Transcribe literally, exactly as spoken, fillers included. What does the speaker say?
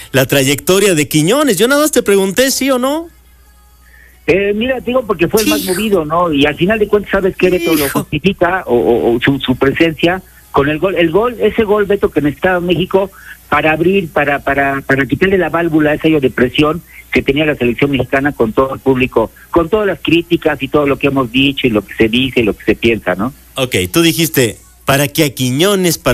la trayectoria de Quiñones. Yo nada más te pregunté sí o no. Eh, mira, digo porque fue el más movido, ¿no? Y al final de cuentas, ¿sabes qué, Beto? Lo justifica o, o, o su, su presencia con el gol. El gol, ese gol, Beto, que necesitaba México para abrir, para para para quitarle la válvula a ese hoyo de presión que tenía la selección mexicana con todo el público, con todas las críticas y todo lo que hemos dicho y lo que se dice y lo que se piensa, ¿no? Ok, tú dijiste, para que a Quiñones...